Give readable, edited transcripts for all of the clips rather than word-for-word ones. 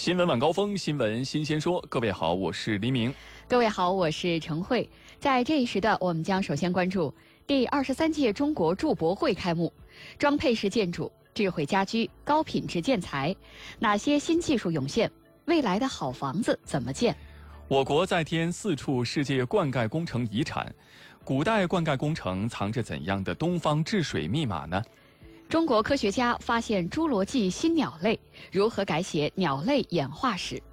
新闻晚高峰，新闻新鲜说。各位好，我是黎明。 各位好，我是程慧。在这一时段，我们将首先关注第23届中国筑博会开幕，装配式建筑、智慧家居、高品质建材，哪些新技术涌现？未来的好房子怎么建？ 我国再添4处世界灌溉工程遗产，古代灌溉工程藏着怎样的东方治水密码呢？ 中国科学家发现侏罗纪新鸟类，如何改写鸟类演化史？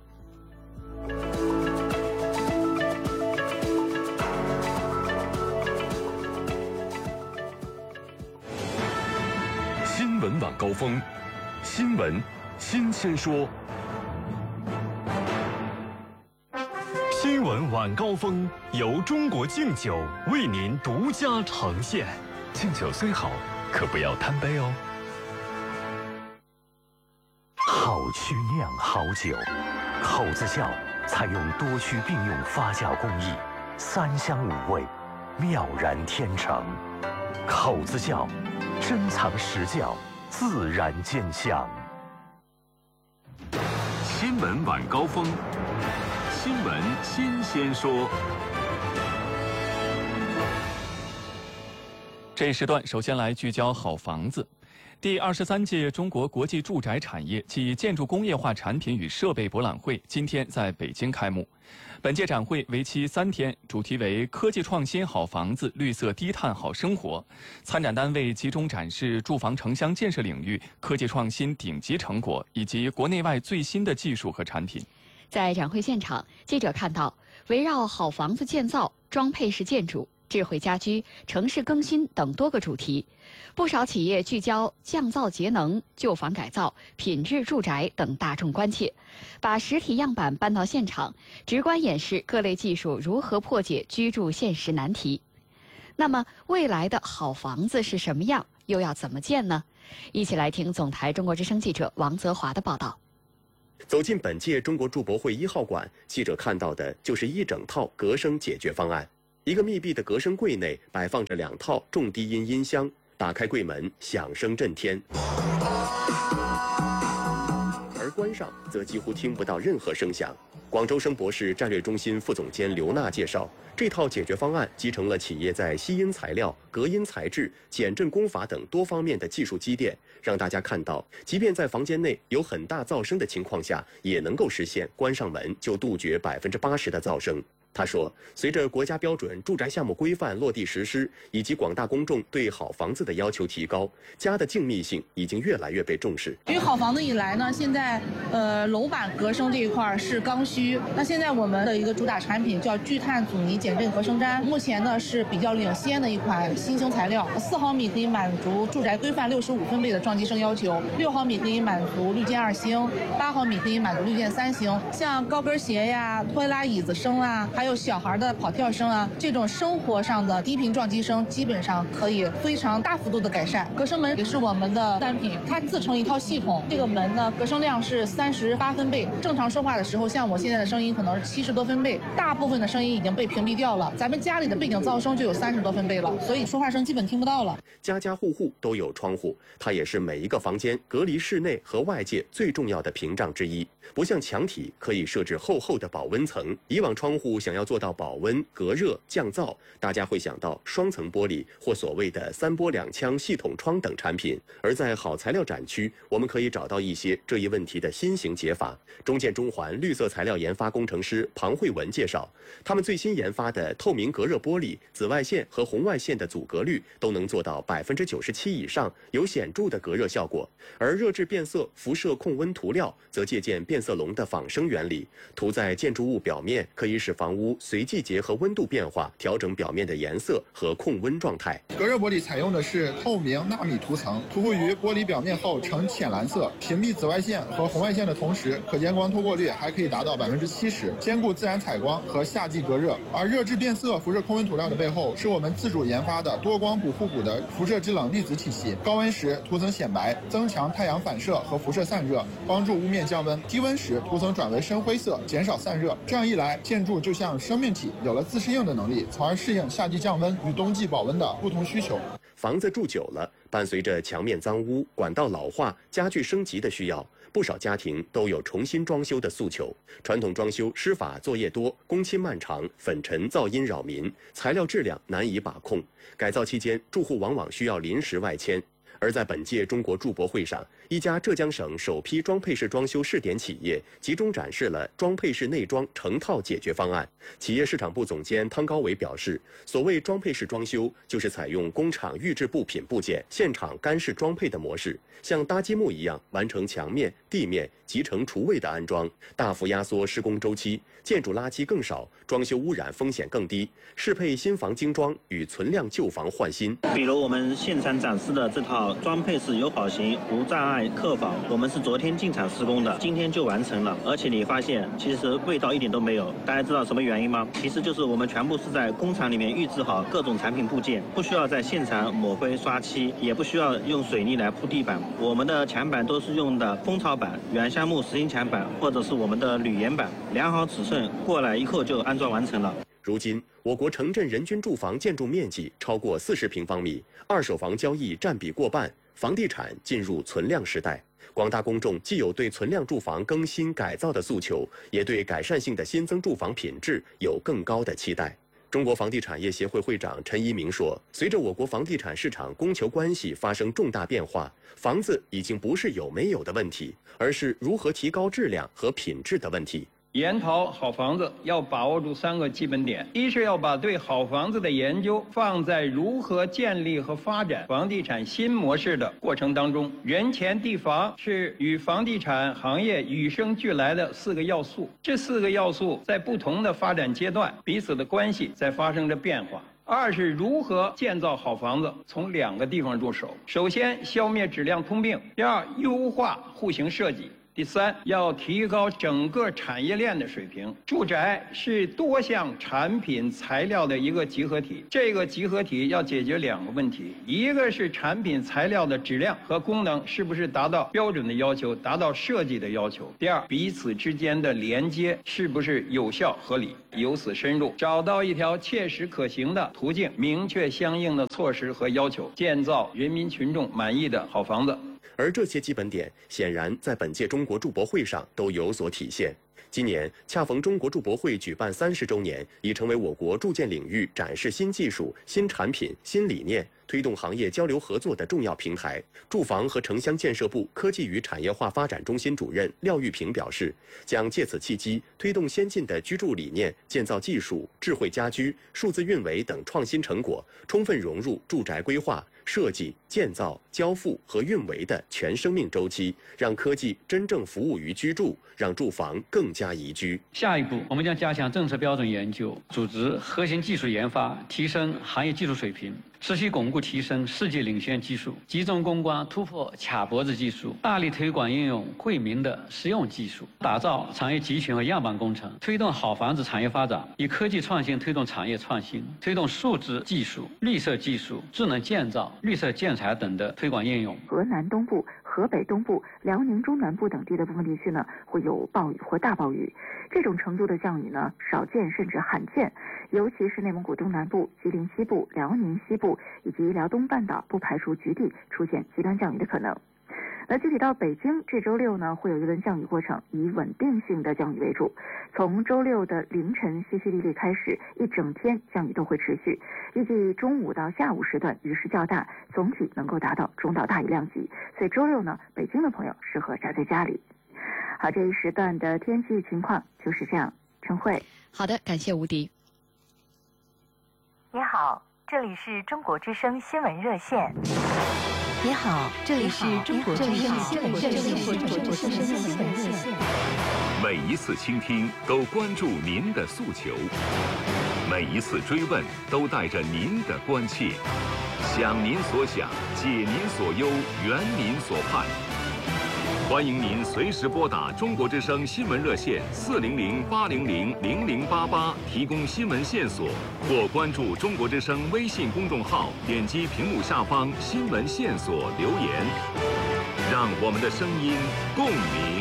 新闻晚高峰，新闻新鲜说。新闻晚高峰由中国敬酒为您独家呈现。敬酒虽好，可不要贪杯哦。 好曲酿好酒，口子窖采用多区并用发酵工艺，3香5味，妙然天成。口子窖珍藏实窖，自然见香。 新闻晚高峰，新闻新鲜说。 这一时段首先来聚焦好房子。第23届中国国际住宅产业暨建筑工业化产品与设备博览会今天在北京开幕。本届展会为期3天，主题为科技创新好房子，绿色低碳好生活。参展单位集中展示住房城乡建设领域科技创新顶级成果，以及国内外最新的技术和产品。 在展会现场，记者看到围绕好房子建造、装配式建筑、智慧家居、城市更新等多个主题，不少企业聚焦降噪节能、旧房改造、品质住宅等大众关切，把实体样板搬到现场，直观演示各类技术如何破解居住现实难题。那么，未来的好房子是什么样，又要怎么建呢？一起来听总台中国之声记者王泽华的报道。 走进本届中国筑博会1号馆，记者看到的就是一整套隔声解决方案。一个密闭的隔声柜内摆放着2套重低音音箱，打开柜门，响声震天，而关上则几乎听不到任何声响。广州声博士战略中心副总监刘娜介绍，这套解决方案集成了企业在吸音材料、隔音材质、减震工法等多方面的技术积淀，让大家看到，即便在房间内有很大噪声的情况下，也能够实现关上门就杜绝80%的噪声。他说，随着国家标准住宅项目规范落地实施，以及广大公众对好房子的要求提高，家的静谧性已经越来越被重视。 因为好房子以来呢，现在楼板隔声这一块是刚需。那现在我们的一个主打产品叫聚碳阻尼减震合声毡，目前呢是比较领先的一款新型材料，4毫米可以满足住宅规范65分贝的撞击声要求，6毫米可以满足绿键2星，8毫米可以满足绿键3星。像高跟鞋呀、拖拉椅子声啊，还有小孩的跑跳声啊，这种生活上的低频撞击声基本上可以非常大幅度的改善。隔声门也是我们的单品，它自成一套系统。这个门呢，隔声量是38分贝，正常说话的时候，像我现在的声音可能是70多分贝，大部分的声音已经被屏蔽掉了。咱们家里的背景噪声就有30多分贝了，所以说话声基本听不到了。 家家户户都有窗户，它也是每一个房间隔离室内和外界最重要的屏障之一。不像墙体可以设置厚厚的保温层，以往窗户想要做到保温、隔热、降噪，大家会想到双层玻璃或所谓的3波2腔系统窗等产品。而在好材料展区，我们可以找到一些这一问题的新型解法。中建中环绿色材料研发工程师庞慧文介绍，他们最新研发的透明隔热玻璃，紫外线和红外线的阻隔率都能做到97%以上，有显著的隔热效果。而热质变色辐射控温涂料则借鉴变色龙的仿生原理，涂在建筑物表面，可以使房屋随季节和温度变化调整表面的颜色和控温状态。 隔热玻璃采用的是透明纳米涂层，涂覆于玻璃表面后呈浅蓝色，屏蔽紫外线和红外线的同时，可见光透过率还可以达到70%，兼顾自然采光和夏季隔热。而热质变色辐射控温涂料的背后，是我们自主研发的多光补互补的辐射制冷粒子体系，高温时涂层显白，增强太阳反射和辐射散热，帮助屋面降温；低温时涂层转为深灰色，减少散热。这样一来，建筑就像生命体，有了自适应的能力，从而适应夏季降温与冬季保温的不同需求。 房子住久了，伴随着墙面脏污、管道老化、家具升级的需要，不少家庭都有重新装修的诉求。传统装修施法作业多，工期漫长，粉尘噪音扰民，材料质量难以把控。改造期间，住户往往需要临时外迁。而在本届中国住博会上，一家浙江省首批装配式装修试点企业集中展示了装配式内装成套解决方案。企业市场部总监汤高伟表示，所谓装配式装修，就是采用工厂预制部品部件现场干式装配的模式，像搭积木一样完成墙面、地面、集成厨卫的安装，大幅压缩施工周期，建筑垃圾更少，装修污染风险更低，适配新房精装与存量旧房换新。 比如我们现场展示的这套装配式友好型无障碍客房，我们是昨天进场施工的，今天就完成了。而且你发现其实味道一点都没有，大家知道什么原因吗？其实就是我们全部是在工厂里面预制好各种产品部件，不需要在现场抹灰刷漆，也不需要用水泥来铺地板。我们的墙板都是用的蜂巢板、原橡木实心墙板，或者是我们的铝岩板，量好尺寸过来以后就安装完成了。 如今，我国城镇人均住房建筑面积超过40平方米，二手房交易占比过半，房地产进入存量时代。广大公众既有对存量住房更新改造的诉求，也对改善性的新增住房品质有更高的期待。中国房地产业协会会长陈一鸣说，随着我国房地产市场供求关系发生重大变化，房子已经不是有没有的问题，而是如何提高质量和品质的问题。 研讨好房子要把握住3个基本点：一是要把对好房子的研究放在如何建立和发展房地产新模式的过程当中，人钱地房是与房地产行业与生俱来的4个要素，这4个要素在不同的发展阶段，彼此的关系在发生着变化。二是如何建造好房子，从2个地方入手。首先，消灭质量通病；第二，优化户型设计；第三，要提高整个产业链的水平。住宅是多项产品材料的一个集合体，这个集合体要解决2个问题：一个是产品材料的质量和功能是不是达到标准的要求，达到设计的要求；第二，彼此之间的连接是不是有效合理。由此深入，找到一条切实可行的途径，明确相应的措施和要求，建造人民群众满意的好房子。 而这些基本点显然在本届中国住博会上都有所体现。今年恰逢中国住博会举办30周年，已成为我国住建领域展示新技术、新产品、新理念，推动行业交流合作的重要平台。住房和城乡建设部科技与产业化发展中心主任廖玉平表示，将借此契机推动先进的居住理念、建造技术、智慧家居、数字运维等创新成果，充分融入住宅规划、设计、建造、交付和运维的全生命周期，让科技真正服务于居住，让住房更加宜居。 下一步，我们将加强政策标准研究，组织核心技术研发，提升行业技术水平，持续巩固提升世界领先技术，集中攻关突破卡脖子技术，大力推广应用惠民的实用技术，打造产业集群和样板工程，推动好房子产业发展，以科技创新推动产业创新，推动数字技术、绿色技术、智能建造、绿色建材等的推广应用。 河南东部、河北东部、辽宁中南部等地的部分地区呢，会有暴雨或大暴雨，这种程度的降雨呢，少见甚至罕见。尤其是内蒙古东南部、吉林西部、辽宁西部以及辽东半岛，不排除局地出现极端降雨的可能。而具体到北京，这周6呢，会有一轮降雨过程，以稳定性的降雨为主。从周6的凌晨淅淅沥沥开始，一整天降雨都会持续，预计中午到下午时段雨势较大，总体能够达到中到大雨量级。所以周6呢，北京的朋友适合宅在家里。好，这一时段的天气情况就是这样。陈慧， 好的，感谢吴迪。 你好，这里是中国之声新闻热线。 你好，这里是中国之声新闻热线。 每一次倾听都关注您的诉求，每一次追问都带着您的关切，想您所想，解您所忧，圆您所盼。欢迎您随时拨打中国之声新闻热线400-800-0088提供新闻线索，或关注中国之声微信公众号，点击屏幕下方新闻线索留言，让我们的声音共鸣。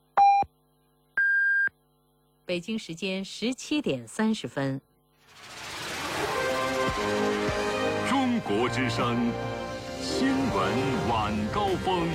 北京时间17点30分。 中国之声新闻晚高峰。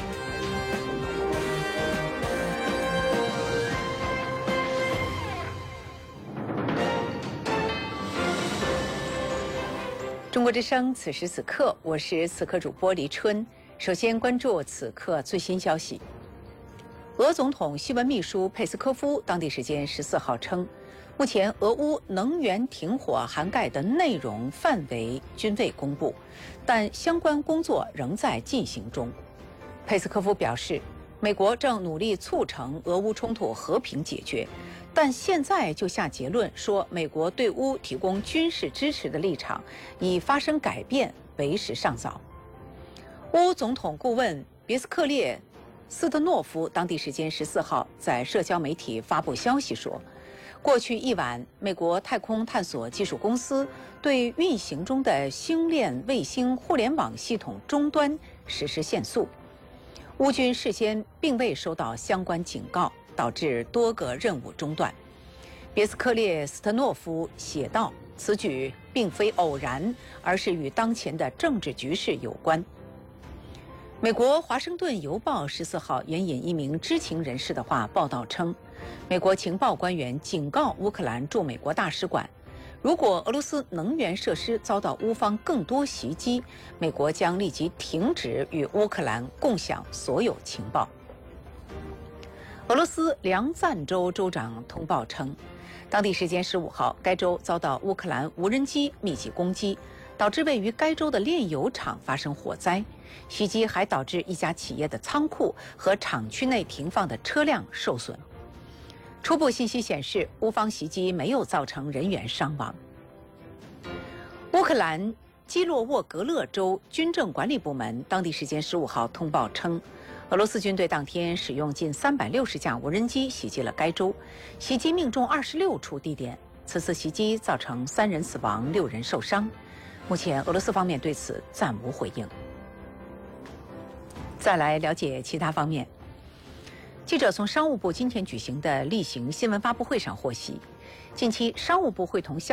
中国之声，此时此刻，我是此刻主播黎春。首先关注此刻最新消息。俄总统新闻秘书佩斯科夫当地时间14号称，目前俄乌能源停火涵盖的内容范围均未公布，但相关工作仍在进行中。佩斯科夫表示，美国正努力促成俄乌冲突和平解决，但现在就下结论说美国对乌提供军事支持的立场已发生改变，为时尚早。乌总统顾问别斯克列斯特诺夫当地时间14号在社交媒体发布消息说，过去一晚，美国太空探索技术公司对运行中的星链卫星互联网系统终端实施限速。乌军事先并未收到相关警告，导致多个任务中断。别斯克列斯特诺夫写道，此举并非偶然，而是与当前的政治局势有关。美国《华盛顿邮报》14号援引一名知情人士的话报道称，美国情报官员警告乌克兰驻美国大使馆，如果俄罗斯能源设施遭到乌方更多袭击，美国将立即停止与乌克兰共享所有情报。俄罗斯梁赞州州长通报称，当地时间15号，该州遭到乌克兰无人机密集攻击，导致位于该州的炼油厂发生火灾。袭击还导致一家企业的仓库和厂区内停放的车辆受损。初步信息显示，乌方袭击没有造成人员伤亡。乌克兰基洛沃格勒州军政管理部门当地时间15号通报称，俄罗斯军队当天使用近360架无人机袭击了该州，袭击命中26处地点。此次袭击造成3人死亡，6人受伤。目前俄罗斯方面对此暂无回应。再来了解其他方面。记者从商务部今天举行的例行新闻发布会上获悉，近期商务部会同